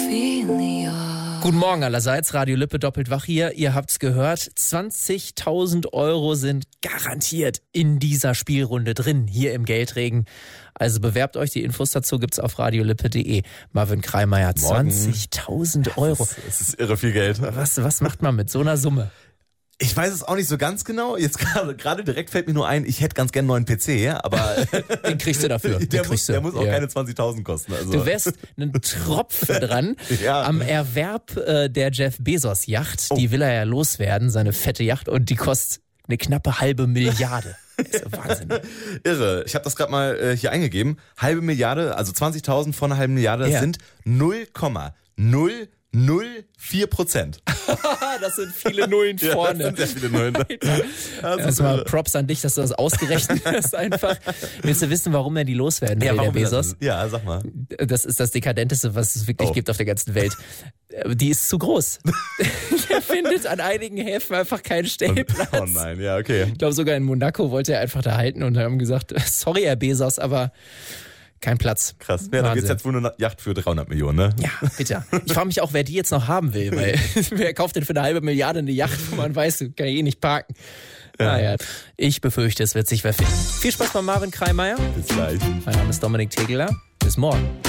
Guten Morgen allerseits, Radio Lippe doppelt wach hier. Ihr habt's gehört, 20.000 Euro sind garantiert in dieser Spielrunde drin, hier im Geldregen. Also bewerbt euch, die Infos dazu gibt's auf radiolippe.de. Marvin Kreimeier, 20.000 Euro. Das ist irre viel Geld. Was macht man mit so einer Summe? Ich weiß es auch nicht so ganz genau. Jetzt gerade direkt fällt mir nur ein, ich hätte ganz gern einen neuen PC, ja, aber Den kriegst du dafür. der muss auch keine 20.000 kosten. Also. Du wärst einen Tropfen dran am Erwerb der Jeff Bezos Yacht. Die will er ja loswerden, seine fette Yacht, und die kostet eine knappe 500 Milliarden. Das ist ja Wahnsinn. Irre. Ich habe das gerade mal hier eingegeben. 500 Milliarden, also 20.000 von einer halben Milliarde, das sind 0,004%. Das sind viele Nullen vorne. Ja, das sind sehr viele Nullen. Erstmal Props an dich, dass du das ausgerechnet hast einfach. Willst du wissen, warum er die loswerden will, der Bezos? Ja, sag mal. Das ist das Dekadenteste, was es wirklich gibt auf der ganzen Welt. Die ist zu groß. Der findet an einigen Häfen einfach keinen Stellplatz. Oh nein, ja, okay. Ich glaube, sogar in Monaco wollte er einfach da halten und haben gesagt, sorry, Herr Bezos, aber kein Platz. Krass. Ja, dann gibt's jetzt wohl eine Yacht für 300 Millionen, ne? Ja, bitte. Ich frage mich auch, wer die jetzt noch haben will, weil wer kauft denn für eine 500 Milliarden eine Yacht, wo man weiß, du kann eh nicht parken. Naja, ich befürchte, es wird sich wer finden. Viel Spaß bei Marvin Kreimeier. Bis gleich. Mein Name ist Dominik Tegeler. Bis morgen.